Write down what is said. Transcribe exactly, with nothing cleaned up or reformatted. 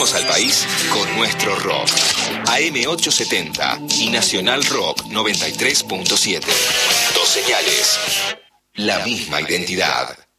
Movemos al país con nuestro rock. A M ochocientos setenta y Nacional Rock noventa y tres punto siete. Dos señales. La misma identidad.